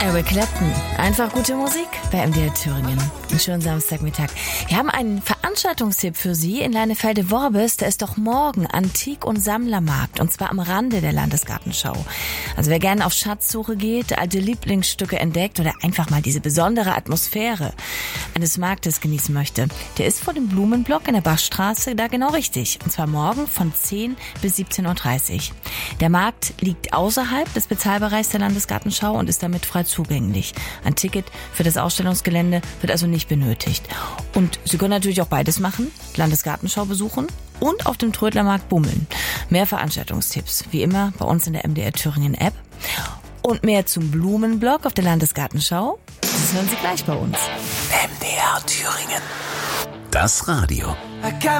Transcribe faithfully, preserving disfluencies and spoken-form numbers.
Eric Clapton. Einfach gute Musik bei M D R Thüringen. Einen schönen Samstagmittag. Wir haben einen Veranstaltungstipp für Sie in Leinefelde-Worbis. Da ist doch morgen Antik- und Sammlermarkt. Und zwar am Rande der Landesgartenschau. Also wer gerne auf Schatzsuche geht, alte Lieblingsstücke entdeckt oder einfach mal diese besondere Atmosphäre eines Marktes genießen möchte, der ist vor dem Blumenblock in der Bachstraße da genau richtig. Und zwar morgen von zehn bis siebzehn Uhr dreißig. Der Markt liegt außerhalb des Bezahlbereichs der Landesgartenschau und ist damit frei zugänglich. Ein Ticket für das Ausstellungsgelände wird also nicht benötigt. Und Sie können natürlich auch beides machen, Landesgartenschau besuchen und auf dem Trödlermarkt bummeln. Mehr Veranstaltungstipps, wie immer, bei uns in der M D R Thüringen App. Und mehr zum Blumenblock auf der Landesgartenschau, das hören Sie gleich bei uns. M D R Thüringen. Das Radio.